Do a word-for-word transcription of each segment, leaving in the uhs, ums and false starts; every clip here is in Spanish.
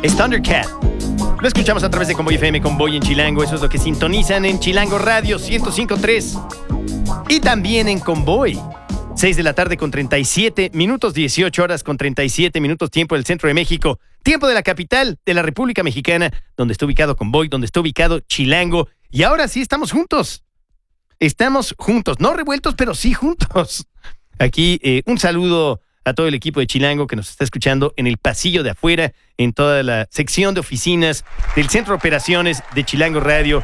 Es Thundercat. Lo escuchamos a través de Convoy F M, Convoy en Chilango. Eso es lo que sintonizan en Chilango Radio ciento cinco punto tres. Y también en Convoy. seis de la tarde con treinta y siete minutos, dieciocho horas con treinta y siete minutos, tiempo del centro de México. Tiempo de la capital de la República Mexicana, donde está ubicado Convoy, donde está ubicado Chilango. Y ahora sí estamos juntos. Estamos juntos. No revueltos, pero sí juntos. Aquí eh, un saludo a todo el equipo de Chilango que nos está escuchando en el pasillo de afuera, en toda la sección de oficinas del Centro de Operaciones de Chilango Radio,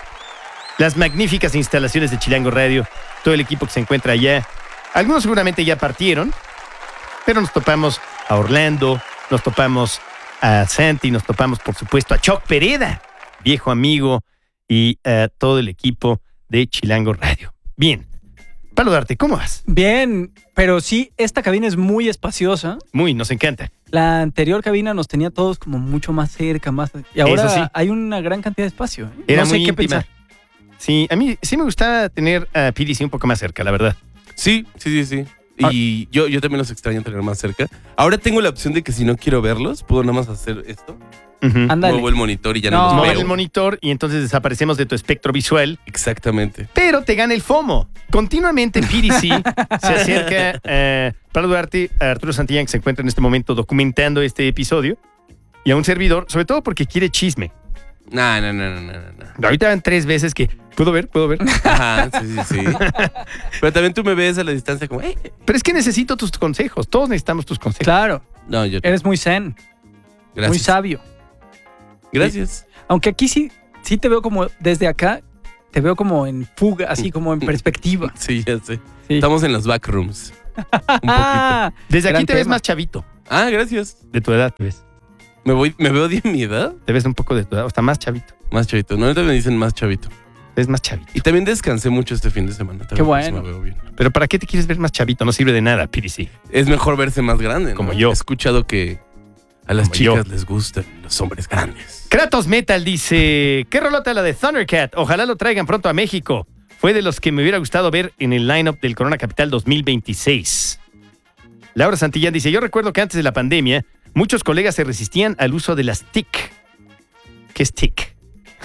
las magníficas instalaciones de Chilango Radio, todo el equipo que se encuentra allá. Algunos seguramente ya partieron, pero nos topamos a Orlando, nos topamos a Santi, nos topamos, por supuesto, a Choc Pereda, viejo amigo, y a todo el equipo de Chilango Radio. Bien. Pablo Duarte, ¿cómo vas? Bien, pero sí, esta cabina es muy espaciosa. Muy, nos encanta. La anterior cabina nos tenía todos como mucho más cerca, más... Y ahora sí, hay una gran cantidad de espacio. ¿eh? Era no sé muy qué íntima. pensar. Sí, a mí sí me gustaba tener a P D C un poco más cerca, la verdad. Sí, sí, sí, sí. Y ah. yo, yo también los extraño tener más cerca. Ahora tengo la opción de que si no quiero verlos, puedo nada más hacer esto. Uh-huh. Muevo el monitor y ya no, No. los Mover veo. el monitor y entonces desaparecemos de tu espectro visual. Exactamente. Pero te gana el FOMO. Continuamente P D C se acerca a Pablo Duarte, a Arturo Santillán, que se encuentra en este momento documentando este episodio, y a un servidor, sobre todo porque quiere chisme. No, no, no, no, no, no. Ahorita van tres veces que puedo ver, puedo ver. Ajá, sí, sí, sí. Pero también tú me ves a la distancia como, eh. Pero es que necesito tus consejos. Todos necesitamos tus consejos. Claro, No, yo eres muy zen, Gracias. muy sabio. Gracias. Aunque aquí sí, sí te veo como desde acá, te veo como en fuga, así como en perspectiva. Sí, ya sé. Sí. Estamos en los backrooms. Un poquito. Ah, Desde aquí gran te ves tema. más chavito. Ah, gracias. De tu edad te ves. ¿Me voy, me veo de mi edad? Te ves un poco de tu edad, hasta más chavito. Más chavito. No, ahorita me dicen más chavito. Te ves más chavito. Y también descansé mucho este fin de semana. También Qué por eso bueno. Me veo bien. Pero ¿para qué te quieres ver más chavito? No sirve de nada, P D C. Es mejor verse más grande, ¿no? Como yo. He escuchado que a las Como chicas yo. les gustan los hombres grandes. Kratos Metal dice, ¿qué rolota la de Thundercat? Ojalá lo traigan pronto a México. Fue de los que me hubiera gustado ver en el line-up del Corona Capital dos mil veintiséis. Laura Santillán dice, yo recuerdo que antes de la pandemia, muchos colegas se resistían al uso de las T I C. ¿Qué es T I C?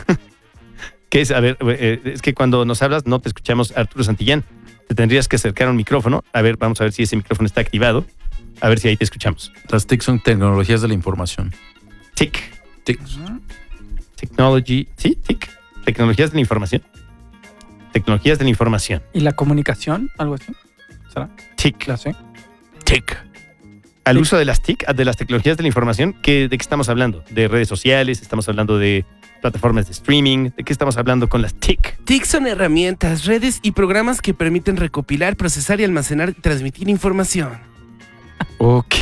¿Qué es? A ver, eh, es que cuando nos hablas no te escuchamos, Arturo Santillán. Te tendrías que acercar a un micrófono. A ver, vamos a ver si ese micrófono está activado. A ver si ahí te escuchamos. Las T I C son tecnologías de la información. T I C. T I C. Technology. ¿Sí? T I C. Tecnologías de la información. Tecnologías de la información. ¿Y la comunicación? ¿Algo así? ¿Será? T I C. ¿La sé? T I C. Al T I C. uso de las T I C, de las tecnologías de la información, ¿qué, ¿de qué estamos hablando? ¿De redes sociales? ¿Estamos hablando de plataformas de streaming? ¿De qué estamos hablando con las T I C? T I C son herramientas, redes y programas que permiten recopilar, procesar y almacenar y transmitir información. Ok.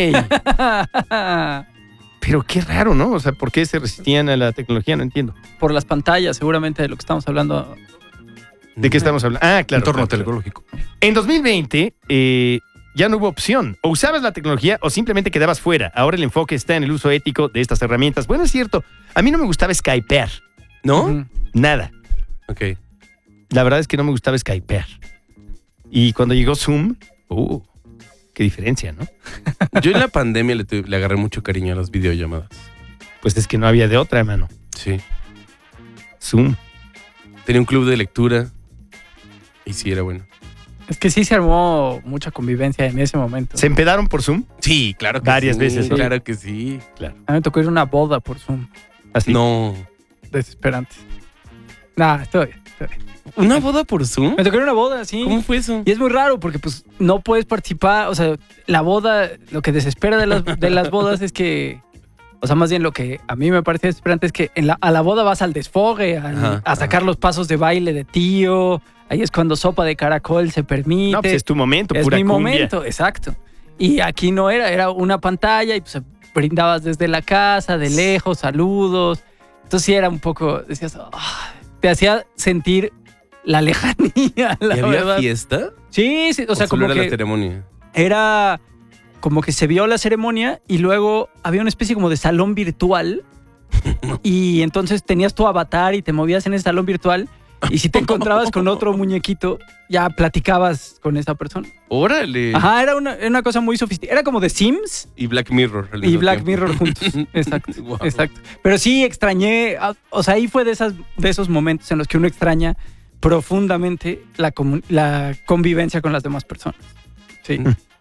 Pero qué raro, ¿no? O sea, ¿por qué se resistían a la tecnología? No entiendo. Por las pantallas, seguramente de lo que estamos hablando. ¿De qué estamos hablando? Ah, claro. Entorno claro, claro. tecnológico. En dos mil veinte, eh, ya no hubo opción. O usabas la tecnología o simplemente quedabas fuera. Ahora el enfoque está en el uso ético de estas herramientas. Bueno, es cierto. A mí no me gustaba skypear. ¿No? Ujú. Nada. Ok. La verdad es que no me gustaba skypear. Y cuando llegó Zoom, uh, qué diferencia, ¿no? Yo en la pandemia le, tu- le agarré mucho cariño a las videollamadas. Pues es que no había de otra, hermano. Sí. Zoom. Tenía un club de lectura y sí era bueno. Es que sí se armó mucha convivencia en ese momento. ¿Se empedaron por Zoom? Sí, claro que Varias sí. veces, ¿no? Claro que sí. Claro. A mí me tocó ir a una boda por Zoom. Así. No. Desesperante. Nah, estoy bien, estoy bien. ¿Una boda por Zoom? Me tocó ir a una boda, sí. ¿Cómo fue eso? Y es muy raro porque pues no puedes participar, o sea, la boda, lo que desespera de las, de las bodas es que, o sea, más bien lo que a mí me parece desesperante es que en la, a la boda vas al desfogue, al- Ajá, a sacar ajá. los pasos de baile de tío, ahí es cuando sopa de caracol se permite. No, pues es tu momento, es pura mi cumbia. momento, exacto. Y aquí no era, era una pantalla y pues brindabas desde la casa, de lejos, saludos. Entonces sí era un poco, decías, "Ah", te hacía sentir la lejanía, la ¿Y había verdad. fiesta? Sí, sí, o sea, solo como era que la ceremonia? era como que se vio la ceremonia y luego había una especie como de salón virtual y entonces tenías tu avatar y te movías en ese salón virtual Y si te encontrabas con otro muñequito, ya platicabas con esa persona. Órale. Ajá, era una, era una cosa muy sofisticada. Era como The Sims Y Black Mirror. al y mismo Black tiempo. Mirror juntos. Exacto, Wow. exacto. Pero sí extrañé, ah, o sea, ahí fue de, esas, de esos momentos en los que uno extraña profundamente la, comu- la convivencia con las demás personas. Sí.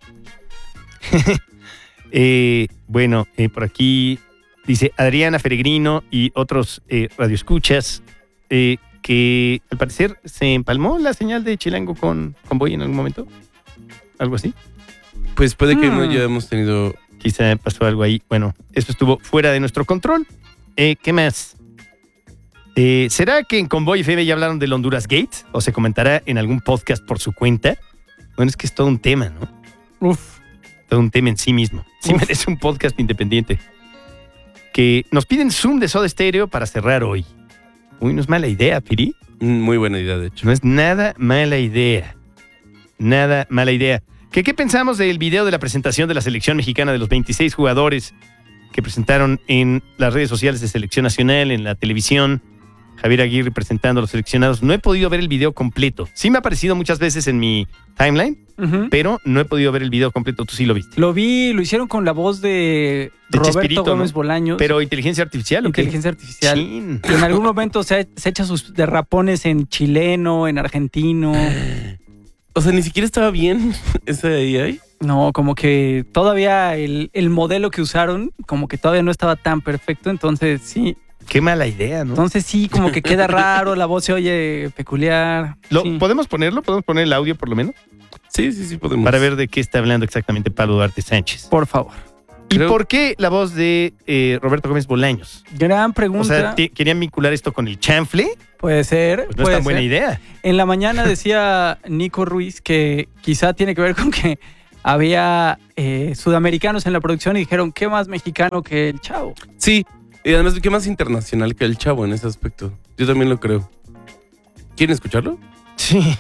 Eh, bueno, eh, por aquí dice Adriana Peregrino y otros eh, radioescuchas eh, que al parecer se empalmó la señal de Chilango con, con Boy en algún momento. ¿Algo así? Pues puede que Hmm. no ya hemos tenido... Quizá pasó algo ahí. Bueno, eso estuvo fuera de nuestro control. Eh, ¿Qué más? Eh, ¿Será que en Convoy F M ya hablaron del Honduras Gate? ¿O se comentará en algún podcast por su cuenta? Bueno, es que es todo un tema, ¿no? Uf. Todo un tema en sí mismo. Sí Uf. merece un podcast independiente. Que nos piden Zoom de Soda Stereo para cerrar hoy. Uy, no es mala idea, Piri. Muy buena idea, de hecho. No es nada mala idea. Nada mala idea. ¿Qué, qué pensamos del video de la presentación de la selección mexicana de los veintiséis jugadores que presentaron en las redes sociales de Selección Nacional, en la televisión? Javier Aguirre presentando a los seleccionados. No he podido ver el video completo. Sí me ha aparecido muchas veces en mi timeline, Ujú. pero no he podido ver el video completo. Tú sí lo viste. Lo vi, lo hicieron con la voz de, De Roberto Chespirito, Gómez ¿no? Bolaños. Pero inteligencia artificial, ¿o qué? Inteligencia artificial. Chin. Y en algún momento se, se echa sus derrapones en chileno, en argentino. O sea, ni siquiera estaba bien esa A I. No, como que todavía el, el modelo que usaron, como que todavía no estaba tan perfecto. Entonces sí, Qué mala idea, ¿no? entonces sí, como que queda raro, la voz se oye peculiar. ¿Lo, Sí. ¿Podemos ponerlo? ¿Podemos poner el audio por lo menos? Sí, sí, sí, podemos. Para ver de qué está hablando exactamente Pablo Duarte Sánchez. Por favor. ¿Y Creo- por qué la voz de eh, Roberto Gómez Bolaños? Gran O pregunta. sea, ¿te- ¿querían vincular esto con el chanfle? Puede ser. Pues no es puede tan buena ser. idea. En la mañana decía Nico Ruiz que quizá tiene que ver con que había eh, sudamericanos en la producción y dijeron, ¿qué más mexicano que el Chavo? Sí, y además, ¿qué más internacional que el Chavo en ese aspecto? Yo también lo creo. ¿Quieren escucharlo? Sí.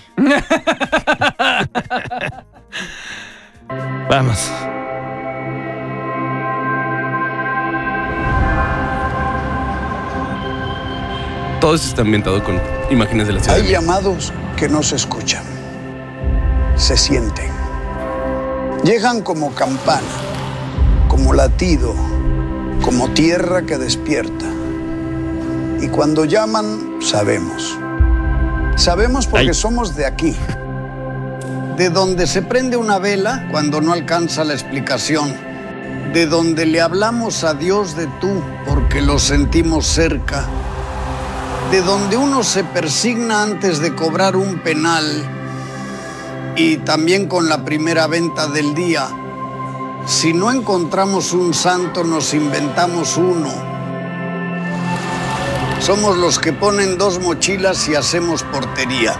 Vamos. Todo eso está ambientado con imágenes de la ciudad. Hay de México. llamados que no se escuchan, se sienten. Llegan como campana, como latido, como tierra que despierta. Y cuando llaman, sabemos. Sabemos porque Ay. somos de aquí. De donde se prende una vela cuando no alcanza la explicación. De donde le hablamos a Dios de tú porque lo sentimos cerca. De donde uno se persigna antes de cobrar un penal y también con la primera venta del día. Si no encontramos un santo, nos inventamos uno. Somos los que ponen dos mochilas y hacemos portería.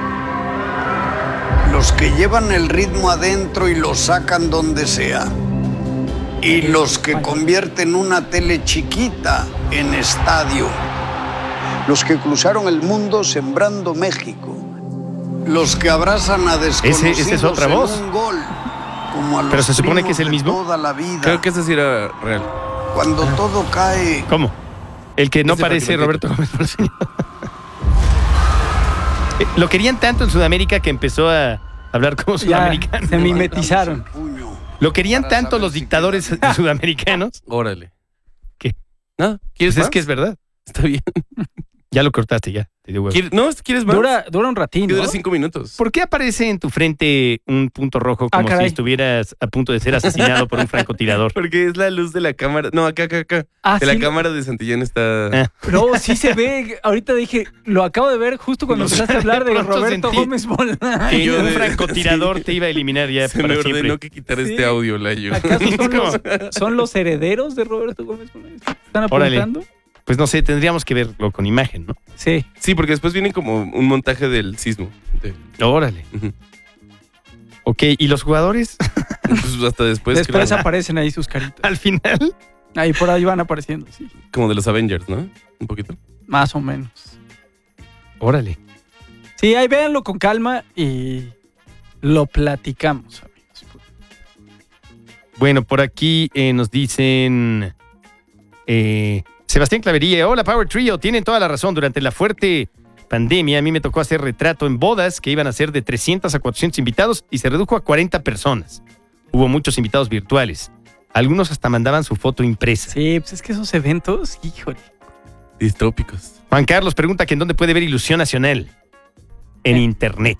Los que llevan el ritmo adentro y lo sacan donde sea. Y los que convierten una tele chiquita en estadio. Los que cruzaron el mundo sembrando México. Los que abrazan a desconocidos esa es otra en voz. un gol. Como a los Pero se supone que es el primos de mismo. toda la vida. Creo que ese sí era real. Cuando todo cae, ¿Cómo? El que no Ese parece fragmentito. Roberto Gómez Bolaños. Eh, Lo querían tanto en Sudamérica que empezó a hablar como Ya sudamericano. se mimetizaron. puño. Lo querían Para tanto saber los si dictadores queda- sudamericanos. Órale. ¿Qué? ¿No? ¿Quieres Pues más? es que es verdad. Está bien. Ya lo cortaste, ya. Te dio huevo. ¿Quieres- No, ¿quieres más? Dura, dura un ratín, Que ¿no? dura cinco minutos. ¿Por qué aparece en tu frente un punto rojo como Ah, si caray. estuvieras a punto de ser asesinado por un francotirador? Porque es la luz de la cámara. No, acá, acá, acá. Ah, de sí, la cámara de Santillán está... Ah. No, sí se ve. Ahorita dije, lo acabo de ver justo cuando No sé, empezaste a hablar de de pronto Roberto sentí Gómez Bolaños. Que yo un de- francotirador sí. te iba a eliminar ya Se me para ordenó siempre. que quitar Sí. este audio, Layo. ¿Acaso son ¿Cómo? los, son los herederos de Roberto Gómez Bolaños? ¿Están Órale. apuntando? Pues no sé, tendríamos que verlo con imagen, ¿no? Sí. Sí, porque después viene como un montaje del sismo. De- Órale. Ujú. Ok, ¿y los jugadores? Pues hasta después, Después creo, aparecen ahí sus caritas. Al final. Ahí por ahí van apareciendo, sí. como de los Avengers, ¿no? Un poquito. Más o menos. Órale. Sí, ahí véanlo con calma y lo platicamos, amigos. Bueno, por aquí eh, nos dicen... eh, Sebastián Clavería, hola Power Trio, tienen toda la razón. Durante la fuerte pandemia, a mí me tocó hacer retrato en bodas que iban a ser de trescientos a cuatrocientos invitados y se redujo a cuarenta personas. Hubo muchos invitados virtuales. Algunos hasta mandaban su foto impresa. Sí, pues es que esos eventos, híjole. Distópicos. Juan Carlos pregunta que en dónde puede ver Ilusión Nacional. En Eh. internet.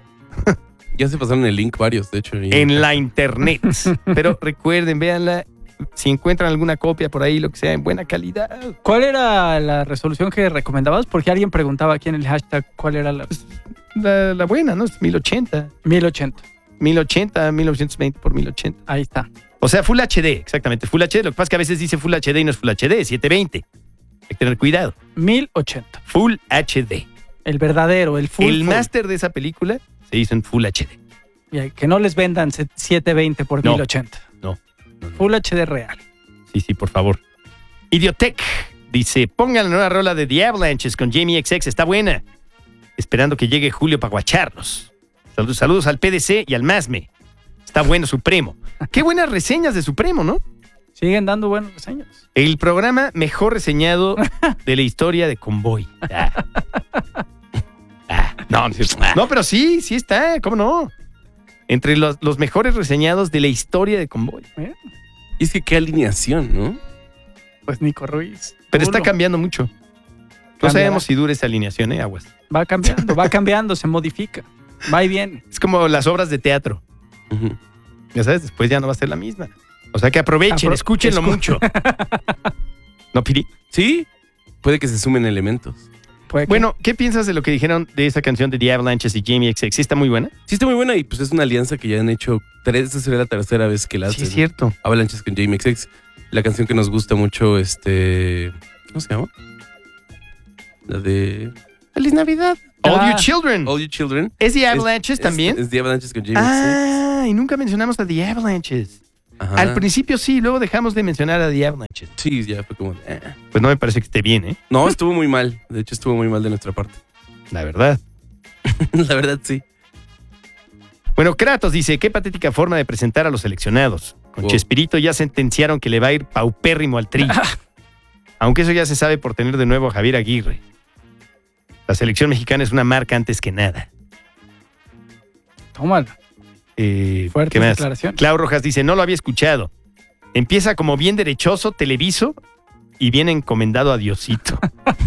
Ya se pasaron el link varios, de hecho. y- En la internet. Pero recuerden, véanla. Si encuentran alguna copia por ahí, lo que sea, en buena calidad. ¿Cuál era la resolución que recomendabas? Porque alguien preguntaba aquí en el hashtag cuál era la La, la buena, ¿no? Es mil ochenta. mil ochenta. mil ochenta, mil novecientos veinte por mil ochenta. Ahí está. O sea, Full H D, exactamente. Full H D. Lo que pasa es que a veces dice Full H D y no es Full H D, es setecientos veinte. Hay que tener cuidado. mil ochenta. Full H D. El verdadero, el full. el full. máster de esa película se hizo en Full H D. Y que no les vendan setecientos veinte por No. mil ochenta. No. no, no. Full H D real. Sí, sí, por favor. Idiotech dice, pongan la nueva rola de The Avalanches con Jamie X X, está buena. Esperando que llegue Julio para guacharlos. Saludos, saludos al P D C y al MASME. Está bueno Supremo. Qué buenas reseñas de Supremo, ¿no? Siguen dando buenos reseños. El programa mejor reseñado de la historia de Convoy. Ah. Ah, no, no, es cierto. No, pero sí, sí está, ¿cómo no? Entre los, los mejores reseñados de la historia de Convoy. Y es que qué alineación, ¿no? Pues Nico Ruiz. Pero está Culo. cambiando mucho. No Cambiará. sabemos si dura esa alineación, ¿eh? Aguas. Va cambiando, va cambiando, se modifica. Va y viene. Es como las obras de teatro. Ujú. Ya sabes, después ya no va a ser la misma. O sea que aprovechen, Apro- escúchenlo escu- mucho. ¿No, Piri? Sí, puede que se sumen elementos. Puede que- Bueno, ¿qué piensas de lo que dijeron de esa canción de The Avalanches y Jamie X X? ¿Sí está muy buena? Sí, está muy buena y pues es una alianza que ya han hecho tres, esta sería la tercera vez que la hacen. Sí, es cierto. Avalanches con Jamie X X. La canción que nos gusta mucho, este... ¿Cómo se llama? La de... ¡Feliz Navidad! All Ah. You Children. All You Children. ¿Es The Avalanches Es- también? Es, es The Avalanches con Jamie X Ah, y nunca mencionamos a The Avalanches. X. Ajá. Al principio sí, luego dejamos de mencionar a The Avalanches. Sí, ya fue como... eh. Pues no me parece que esté bien, ¿eh? No, estuvo muy mal. De hecho, estuvo muy mal de nuestra parte. La verdad. La verdad, sí. Bueno, Kratos dice, qué patética forma de presentar a los seleccionados. Con Wow. Chespirito ya sentenciaron que le va a ir paupérrimo al tri. Aunque eso ya se sabe por tener de nuevo a Javier Aguirre. La selección mexicana es una marca antes que nada. Tómala. Eh, Fuertes ¿Qué más? declaraciones. Clau Rojas dice, no lo había escuchado. Empieza como bien derechoso, televiso, y viene encomendado a Diosito.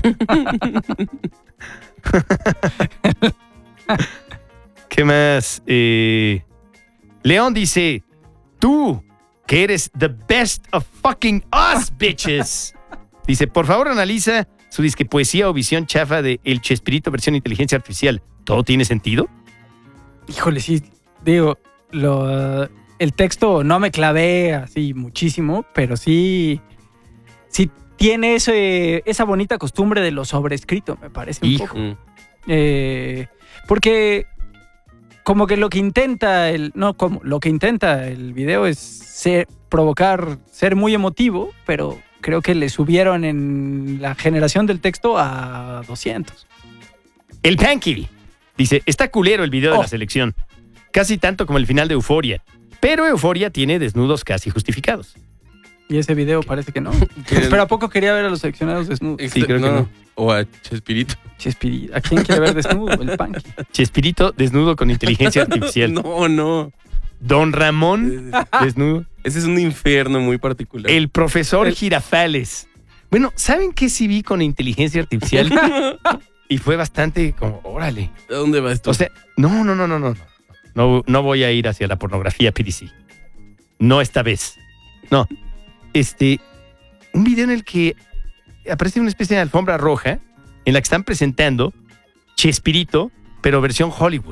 ¿Qué más? Eh, León dice, tú, que eres the best of fucking us, bitches. Dice, por favor analiza su disque poesía o visión chafa de El Chespirito versión inteligencia artificial. ¿Todo tiene sentido? Híjole, sí. Digo, lo, el texto no me clavé así muchísimo, pero sí, sí tiene ese, esa bonita costumbre de lo sobrescrito, me parece un Hijo. poco. Mm. Eh, porque como que lo que intenta el no como lo que intenta el video es ser, provocar ser muy emotivo, pero creo que le subieron en la generación del texto a doscientos. El Panky dice, está culero el video de Oh. la selección. Casi tanto como el final de Euforia. Pero Euforia tiene desnudos casi justificados. Y ese video parece que no. Pero ¿a poco quería ver a los seleccionados desnudos? Sí, creo que no. O a Chespirito. Chespirito. ¿A quién quiere ver desnudo? El Panky. Chespirito desnudo con inteligencia artificial. No, no. Don Ramón desnudo. Ese es un infierno muy particular. El profesor El- Girafales. Bueno, ¿saben qué sí vi con inteligencia artificial? Y fue bastante como, órale. ¿A dónde va esto? O sea, no, no, no, no, no. No, no voy a ir hacia la pornografía, P D C. No esta vez. No. Este, un video en el que aparece una especie de alfombra roja en la que están presentando Chespirito, pero versión Hollywood.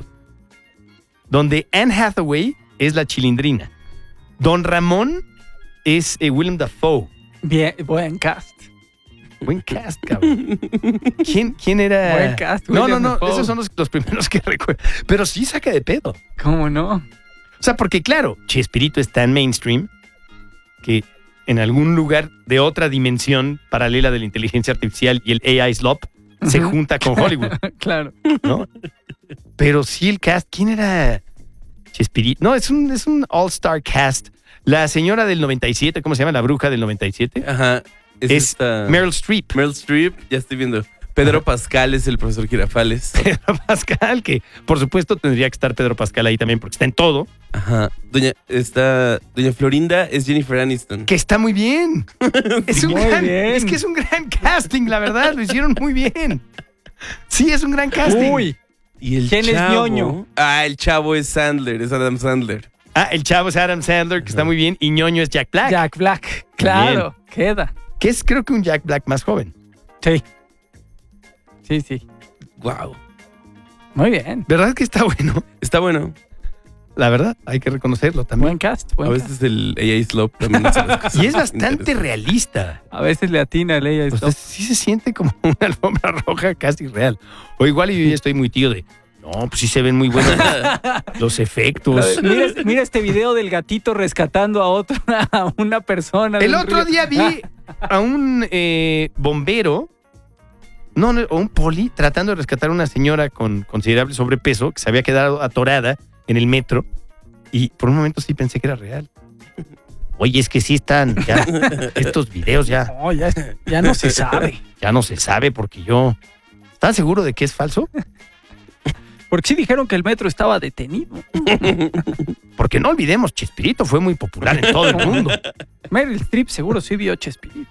Donde Anne Hathaway es la Chilindrina. Don Ramón es eh, Willem Dafoe. Bien, buen cast. Buen cast, cabrón. ¿Quién, quién era? Buen cast, No, no, Willem no. Dafoe. Esos son los, los primeros que recuerdo. Pero sí saca de pedo. ¿Cómo no? O sea, porque claro, Chespirito es tan mainstream que en algún lugar de otra dimensión paralela de la inteligencia artificial y el A I slop se Ujú. junta con Hollywood, Claro. ¿no? Pero sí el cast, ¿quién era Chespirito? No, es un, es un all-star cast. La señora del noventa y siete, ¿cómo se llama? La bruja del noventa y siete. Ajá. Es, Es esta... Meryl Streep. Meryl Streep, ya estoy viendo. Pedro Pascal es el profesor Girafales. Pedro Pascal, que por supuesto tendría que estar Pedro Pascal ahí también porque está en todo. Ajá. Doña, está, Doña Florinda es Jennifer Aniston. Que está muy bien. Es un Muy gran, bien. es que es un gran casting, la verdad, lo hicieron muy bien. Sí, es un gran casting. Uy, ¿Y el ¿Quién es chavo? ñoño? Ah, el chavo es Sandler, es Adam Sandler. Ah, el chavo es Adam Sandler, que está muy bien, y ñoño es Jack Black, Jack Black. Claro, queda. que es creo que un Jack Black más joven. Sí. Sí, sí. Wow. Muy bien. ¿Verdad que está bueno? Está bueno. La verdad, hay que reconocerlo también. Buen cast. Buen A cast. veces el A I Slope también hace las cosas Y es bastante interesantes. realista. A veces le atina Leia O esto. sea, sí se siente como una alfombra roja casi real. O igual yo ya estoy muy tío de, no, pues sí se ven muy buenos los efectos. Mira, mira este video del gatito rescatando a otra, a una persona. El del otro río. día vi a un eh, bombero, no, no, o un poli, tratando de rescatar a una señora con considerable sobrepeso que se había quedado atorada en el metro. Y por un momento sí pensé que era real. Oye, es que sí están ya, estos videos ya, No, ya, ya no se sabe. ya no se sabe porque yo... ¿Están seguro de que es falso? Porque sí dijeron que el metro estaba detenido. Porque no olvidemos, Chespirito fue muy popular en todo el mundo. Meryl Streep seguro sí vio Chespirito.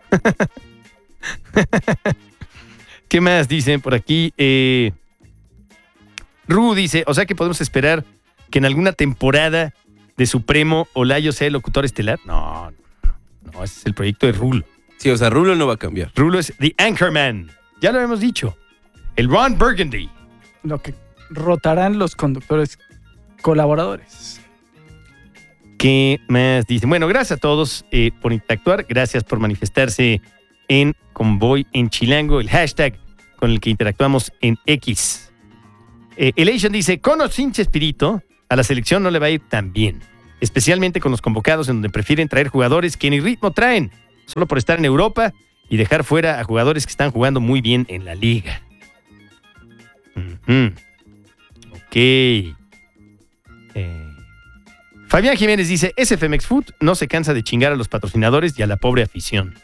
¿Qué más dicen por aquí? Eh, Ru dice, o sea que podemos esperar que en alguna temporada de Supremo Olayo sea el locutor estelar. No, no, no, ese es el proyecto de Rulo. Sí, o sea, Rulo no va a cambiar. Rulo es The Anchorman. Ya lo hemos dicho. El Ron Burgundy. Lo que rotarán los conductores colaboradores. ¿Qué más dicen? Bueno, gracias a todos eh, por interactuar. Gracias por manifestarse en Convoy en Chilango, el hashtag con el que interactuamos en X. Eh, Elation dice, con o sin Chespirito, a la selección no le va a ir tan bien. Especialmente con los convocados en donde prefieren traer jugadores que ni ritmo traen, solo por estar en Europa y dejar fuera a jugadores que están jugando muy bien en la liga. Uh-huh. Ok. Eh, Fabián Jiménez dice, S F M X Food no se cansa de chingar a los patrocinadores y a la pobre afición.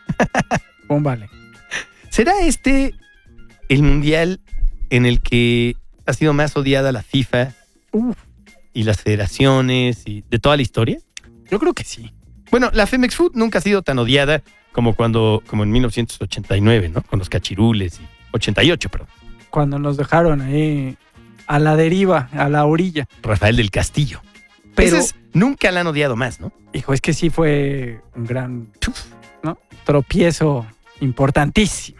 Pum, vale. ¿Será este el mundial en el que ha sido más odiada la FIFA Uf, y las federaciones y de toda la historia? yo creo que sí. Bueno, la Femex Food nunca ha sido tan odiada como cuando, como en mil novecientos ochenta y nueve, ¿no? Con los cachirules y ochenta y ocho, perdón. Cuando nos dejaron ahí a la deriva, a la orilla. Rafael del Castillo. Pero, Esos nunca la han odiado más, ¿no? hijo, es que sí fue un gran ¿no? tropiezo importantísimo.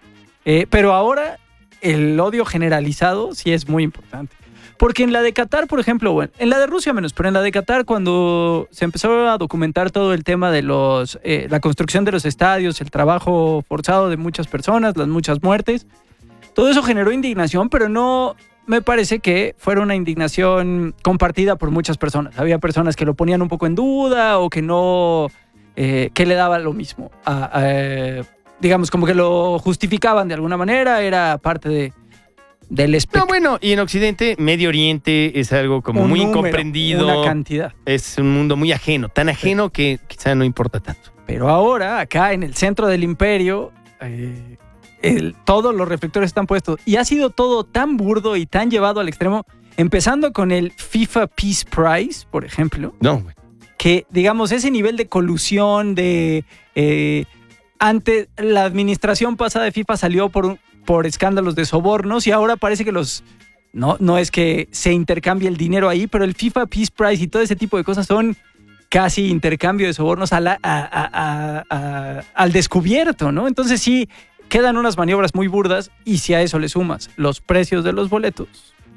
Eh, pero ahora el odio generalizado sí es muy importante. Porque en la de Qatar, por ejemplo, bueno, en la de Rusia menos, pero en la de Qatar, cuando se empezó a documentar todo el tema de los, eh, la construcción de los estadios, el trabajo forzado de muchas personas, las muchas muertes, todo eso generó indignación, pero no me parece que fuera una indignación compartida por muchas personas. Había personas que lo ponían un poco en duda o que no, eh, que le daba lo mismo. A, a, digamos, como que lo justificaban de alguna manera, era parte de, del espectro. No, bueno, y en Occidente, Medio Oriente es algo como Un muy número, incomprendido. Una cantidad. Es un mundo muy ajeno, tan ajeno que quizá no importa tanto. Pero ahora, acá en el centro del imperio, eh, el, todos los reflectores están puestos. Y ha sido todo tan burdo y tan llevado al extremo, empezando con el FIFA Peace Prize, por ejemplo, No, güey. que, digamos, ese nivel de colusión, de... Eh, antes, la administración pasada de FIFA salió por, un, por escándalos de sobornos y ahora parece que los... No, no es que se intercambie el dinero ahí, pero el FIFA Peace Prize y todo ese tipo de cosas son casi intercambio de sobornos a la, a, a, a, a, al descubierto, ¿no? Entonces sí, quedan unas maniobras muy burdas y si a eso le sumas los precios de los boletos,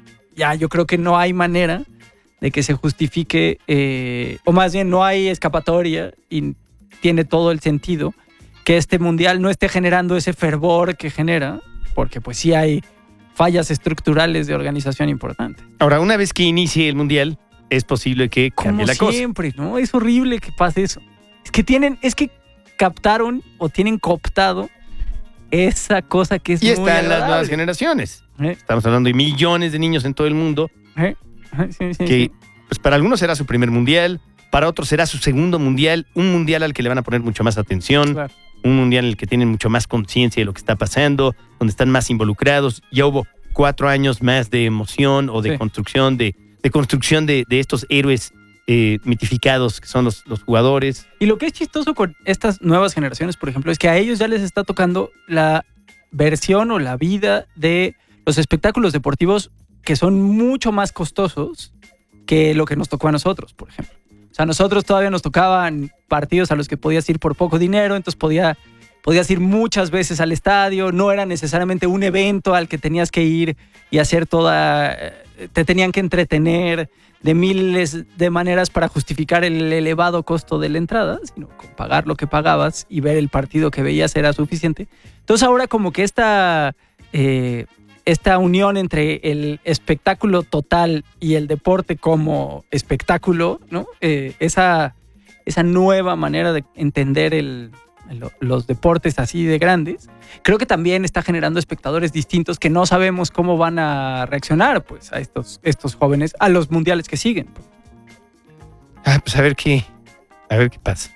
ya yo creo que no hay manera de que se justifique, eh, o más bien no hay escapatoria y tiene todo el sentido que este mundial no esté generando ese fervor que genera, porque pues sí hay fallas estructurales de organización importantes. Ahora, una vez que inicie el mundial, es posible que cambie Como la cosa. siempre, ¿no? Es horrible que pase eso. Es que tienen, es que captaron o tienen cooptado esa cosa que es Y muy están las agradable. nuevas generaciones. ¿Eh? Estamos hablando de millones de niños en todo el mundo ¿Eh? Sí, sí, que sí. pues para algunos será su primer mundial, para otros será su segundo mundial, un mundial al que le van a poner mucho más atención. Claro. un mundial en el que tienen mucho más conciencia de lo que está pasando, donde están más involucrados. Ya hubo cuatro años más de emoción o de Sí. construcción, de, de construcción de, de estos héroes eh, mitificados que son los, los jugadores. Y lo que es chistoso con estas nuevas generaciones, por ejemplo, es que a ellos ya les está tocando la versión o la vida de los espectáculos deportivos que son mucho más costosos que lo que nos tocó a nosotros, por ejemplo. O sea, a nosotros todavía nos tocaban partidos a los que podías ir por poco dinero, entonces podía, podías ir muchas veces al estadio, no era necesariamente un evento al que tenías que ir y hacer toda... Te tenían que entretener de miles de maneras para justificar el elevado costo de la entrada, sino con pagar lo que pagabas y ver el partido que veías era suficiente. Entonces ahora como que esta... Eh, esta unión entre el espectáculo total y el deporte como espectáculo, ¿no? Eh, esa, esa nueva manera de entender el, el, los deportes así de grandes, creo que también está generando espectadores distintos que no sabemos cómo van a reaccionar, pues, a estos, estos jóvenes, a los mundiales que siguen. Ah, pues a ver qué, a ver qué pasa.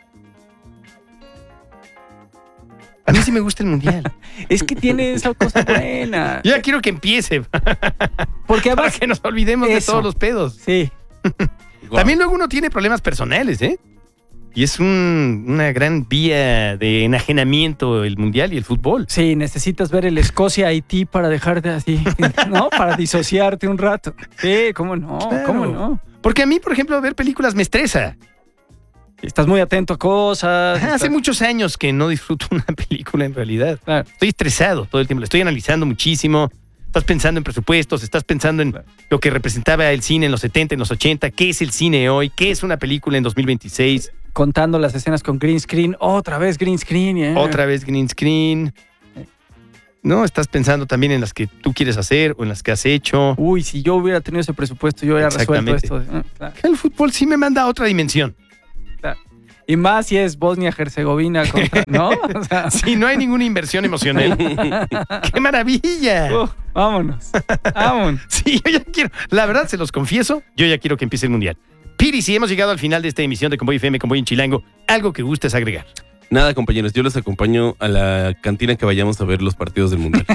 A mí sí me gusta el mundial. Es que tiene esa cosa buena. Yo ya quiero que empiece. Porque Para además... que nos olvidemos de Eso. todos los pedos. Sí, Guau. También luego uno tiene problemas personales, ¿eh? Y es un- una gran vía de enajenamiento el mundial y el fútbol. sí, necesitas ver el Escocia-Haití para dejarte así, ¿no? Para disociarte un rato. Sí, ¿cómo no? Claro. ¿Cómo no? Porque a mí, por ejemplo, ver películas me estresa. Estás muy atento a cosas. Ajá, hace estás- muchos años que no disfruto una película en realidad. Claro. Estoy estresado todo el tiempo, lo estoy analizando muchísimo. Estás pensando en presupuestos, estás pensando en Claro. lo que representaba el cine en los setenta, en los ochenta, qué es el cine hoy, qué es una película en dos mil veintiséis, Contando las escenas con green screen. Otra vez green screen. ¿eh? otra vez green screen. No, estás pensando también en las que tú quieres hacer o en las que has hecho. Uy, si yo hubiera tenido ese presupuesto, yo hubiera resuelto Exactamente. esto. Ah, claro, El fútbol sí me manda a otra dimensión. claro. Y más si es Bosnia-Herzegovina contra, ¿no? O sea, Si no hay ninguna inversión emocional. ¡Qué maravilla! uh, vámonos. Vámonos. Sí, yo ya quiero. La verdad, se los confieso, yo ya quiero que empiece el mundial. Piri, si hemos llegado al final de esta emisión de Convoy F M, Convoy en Chilango, algo que gustes agregar. Nada, compañeros, yo los acompaño a la cantina que vayamos a ver los partidos del mundial.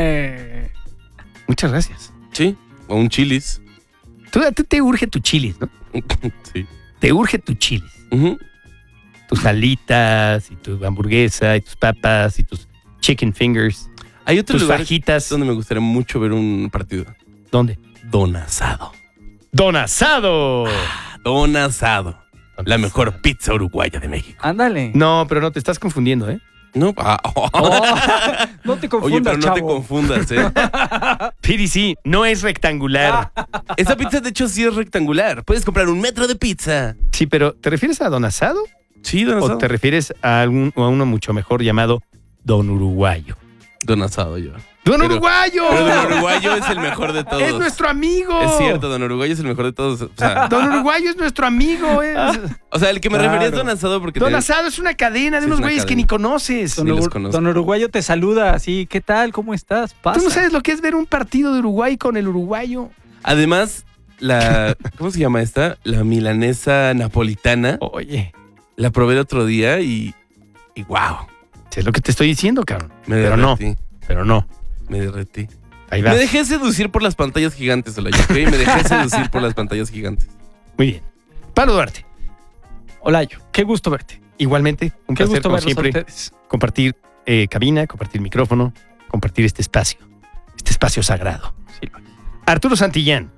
Muchas gracias. Sí, o un chilis. Tú, a ti te urge tu chilis, ¿no? Sí. Te urge tu chilis. Ujú. Tus alitas y tu hamburguesa y tus papas y tus chicken fingers, Hay otro tus lugar fajitas. donde me gustaría mucho ver un partido. ¿Dónde? Don Asado. ¡Don Asado! Don Asado. La mejor pizza uruguaya de México. Ándale. No, pero no, te estás confundiendo, ¿eh? No, ah, oh. Oh, no te confundas, Oye, pero no te chavo. confundas, ¿eh? Piri, sí, no es rectangular. Esa pizza, de hecho, sí es rectangular. Puedes comprar un metro de pizza. Sí, pero ¿te refieres a Don Asado? Sí, Don ¿O Asado. te refieres a, algún, a uno mucho mejor llamado Don Uruguayo? Don Asado, yo. ¡Don Pero- Uruguayo! Pero Don Uruguayo es el mejor de todos. ¡Es nuestro amigo! Es cierto, Don Uruguayo es el mejor de todos. O sea, Don Uruguayo es nuestro amigo. es- o sea, el que me Claro. refería es Don Asado porque... Don te- Asado es una cadena de Sí, es unos una güeyes que cadena. ni conoces. Don, Ni los Ur- conozco. Don Uruguayo te saluda así. ¿Qué tal? ¿Cómo estás? Pasa. Tú no sabes lo que es ver un partido de Uruguay con el uruguayo. Además, la... ¿Cómo se llama esta? La milanesa napolitana. Oye, La probé el otro día y... Y wow. es lo que te estoy diciendo, cabrón. Me Pero no, derretí. pero no. Me derretí. Ahí vas. Me dejé seducir por las pantallas gigantes, Olaya, ¿ok? Me dejé seducir por las pantallas gigantes. Muy bien. Pablo Duarte, Olayo, qué gusto verte. igualmente, un Qué placer, gusto como verlos a siempre, ustedes. compartir eh, cabina, compartir micrófono, compartir este espacio, este espacio sagrado. Sí, lo- Arturo Santillán,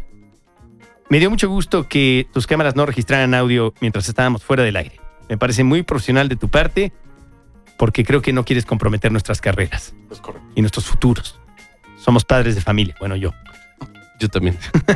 me dio mucho gusto que tus cámaras no registraran audio mientras estábamos fuera del aire. Me parece muy profesional de tu parte porque creo que no quieres comprometer nuestras carreras y nuestros futuros. Somos padres de familia. Bueno, yo. Yo también.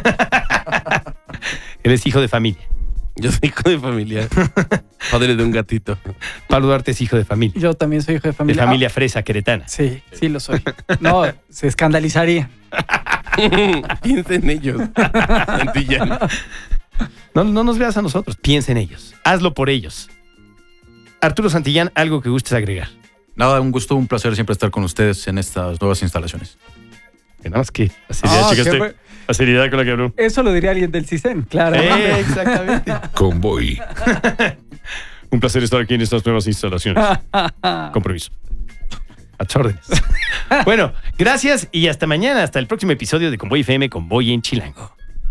Eres hijo de familia. Yo soy hijo de familia. Padre de un gatito. Pablo Duarte es hijo de familia. Yo también soy hijo de De familia. familia fresa queretana. Ah, sí, sí lo soy. No, se escandalizaría. Piensa en ellos. Santillán. No, no nos veas a nosotros. Piensa en ellos. Hazlo por ellos. Arturo Santillán, algo que gustes agregar. Nada, un gusto, un placer siempre estar con ustedes en estas nuevas instalaciones. Que nada más que la seriedad, Ah, chicas, qué estoy- buen- la seriedad con la que habló. Eso lo diría alguien del CISEN, claro. Eh, exactamente. Convoy. Un placer estar aquí en estas nuevas instalaciones. Compromiso. A tus órdenes. Bueno, gracias y hasta mañana. Hasta el próximo episodio de Convoy F M, Convoy en Chilango.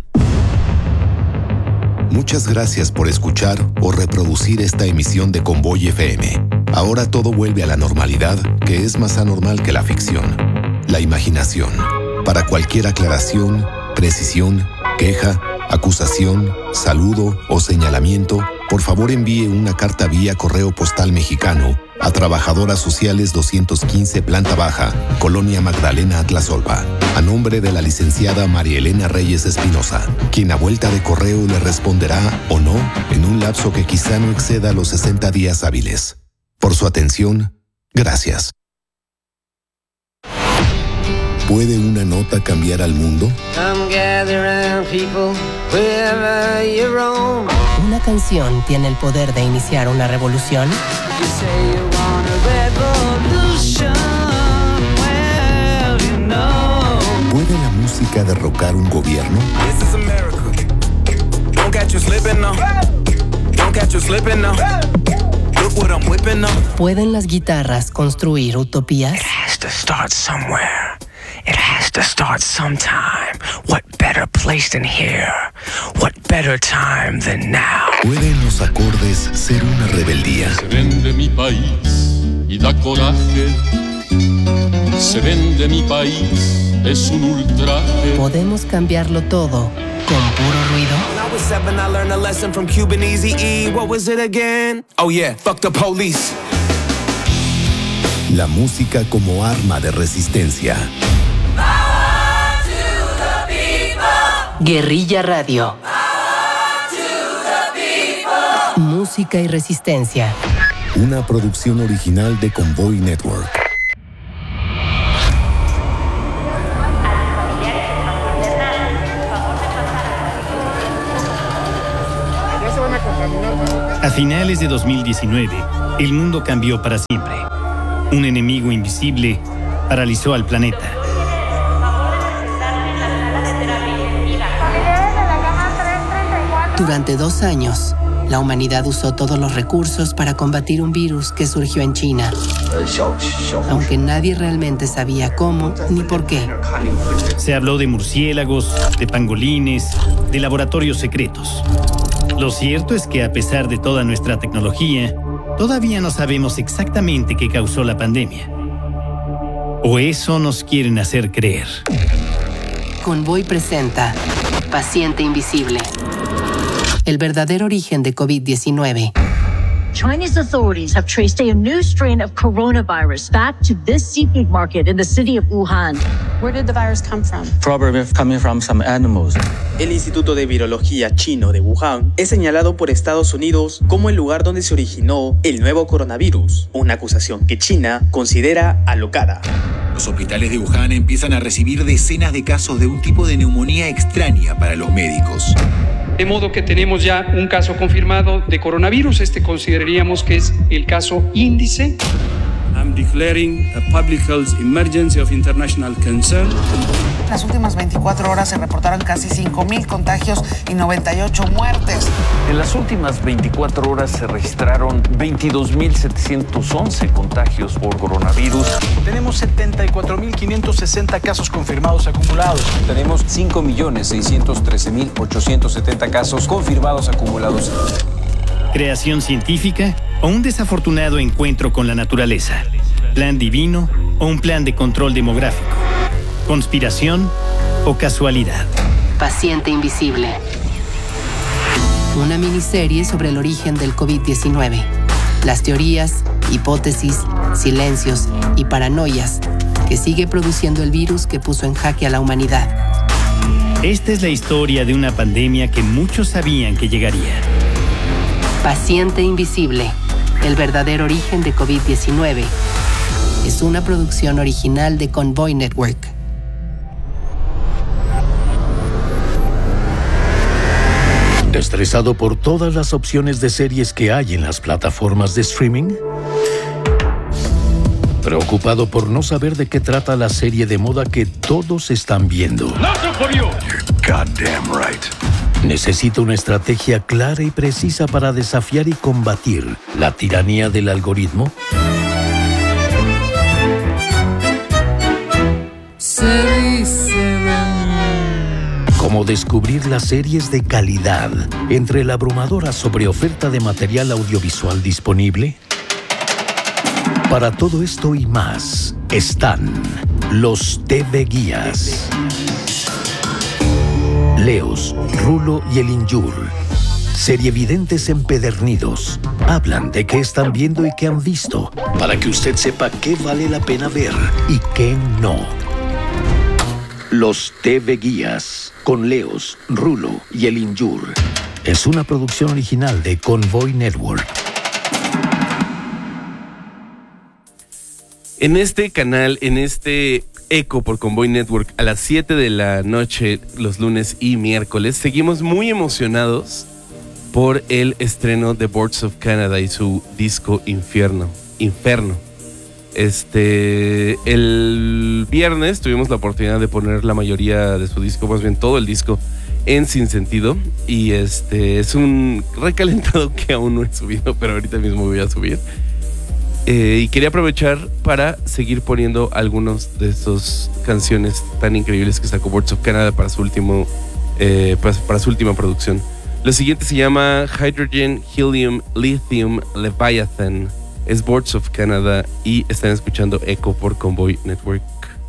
Muchas gracias por escuchar o reproducir esta emisión de Convoy F M. Ahora todo vuelve a la normalidad, que es más anormal que la ficción. La imaginación. Para cualquier aclaración, precisión, queja, acusación, saludo o señalamiento, por favor envíe una carta vía correo postal mexicano a Trabajadoras Sociales doscientos quince Planta Baja, Colonia Magdalena Atlasolpa, a nombre de la licenciada María Elena Reyes Espinosa, quien a vuelta de correo le responderá o no en un lapso que quizá no exceda los sesenta días hábiles. Por su atención, gracias. ¿Puede una nota cambiar al mundo? ¿Una canción tiene el poder de iniciar una revolución? ¿Puede la música derrocar un gobierno? ¿Pueden las guitarras construir utopías? It has to start sometime. What better place than here? What better time than now? ¿Pueden los acordes ser una rebeldía? Se vende mi país y da coraje. Se vende mi país, es un ultraje. ¿Podemos cambiarlo todo con puro ruido? When I was seven, I learned a lesson from Cuban Eazy-E. What was it again? Oh yeah, fuck the police. La música como arma de resistencia. Guerrilla Radio. Música y resistencia. Una producción original de Convoy Network. A finales de dos mil diecinueve, el mundo cambió para siempre. Un enemigo invisible paralizó al planeta. Durante dos años, la humanidad usó todos los recursos para combatir un virus que surgió en China, aunque nadie realmente sabía cómo ni por qué. Se habló de murciélagos, de pangolines, de laboratorios secretos. Lo cierto es que a pesar de toda nuestra tecnología, todavía no sabemos exactamente qué causó la pandemia. O eso nos quieren hacer creer. Convoy presenta Paciente Invisible. El verdadero origen de COVID diecinueve. Chinese authorities have traced a new strain of coronavirus back to this seafood market in the city of Wuhan. Where did the virus come from? Probably coming from some animals. El Instituto de Virología chino de Wuhan es señalado por Estados Unidos como el lugar donde se originó el nuevo coronavirus, una acusación que China considera alocada. Los hospitales de Wuhan empiezan a recibir decenas de casos de un tipo de neumonía extraña para los médicos. De modo que tenemos ya un caso confirmado de coronavirus. Este consideraríamos que es el caso índice. I'm declaring a public health emergency of international concern. En las últimas veinticuatro horas se reportaron casi cinco mil contagios y noventa y ocho muertes. En las últimas veinticuatro horas se registraron veintidós mil setecientos once contagios por coronavirus. Tenemos setenta y cuatro mil quinientos sesenta casos confirmados acumulados. Tenemos cinco millones seiscientos trece mil ochocientos setenta casos confirmados acumulados. Creación científica o un desafortunado encuentro con la naturaleza. Plan divino o un plan de control demográfico. Conspiración o casualidad. Paciente Invisible. Una miniserie sobre el origen del COVID diecinueve. Las teorías, hipótesis, silencios y paranoias que sigue produciendo el virus que puso en jaque a la humanidad. Esta es la historia de una pandemia que muchos sabían que llegaría. Paciente Invisible. El verdadero origen de COVID diecinueve. Es una producción original de Convoy Network. ¿Estresado por todas las opciones de series que hay en las plataformas de streaming? ¿Preocupado por no saber de qué trata la serie de moda que todos están viendo? You're goddamn right. ¿Necesita una estrategia clara y precisa para desafiar y combatir la tiranía del algoritmo? Se dice de mí. ¿Cómo descubrir las series de calidad entre la abrumadora sobreoferta de material audiovisual disponible? Para todo esto y más, están los T V Guías. Leos, Rulo y el Injur, serievidentes empedernidos, hablan de qué están viendo y qué han visto, para que usted sepa qué vale la pena ver y qué no. Los T V Guías, con Leos, Rulo y el Injur, es una producción original de Convoy Network. En este canal, en este Eco por Convoy Network, a las siete de la noche, los lunes y miércoles, seguimos muy emocionados por el estreno de Boards of Canada y su disco Infierno. Inferno. Este, el viernes tuvimos la oportunidad de poner la mayoría de su disco, más bien todo el disco, en Sin Sentido. Y este es un recalentado que aún no he subido, pero ahorita mismo voy a subir. Eh, y quería aprovechar para seguir poniendo algunas de esas canciones tan increíbles que sacó Boards of Canada para su último, eh, para, para su última producción. Lo siguiente se llama Hydrogen, Helium, Lithium, Leviathan. Es Boards of Canada y están escuchando Echo por Convoy Network.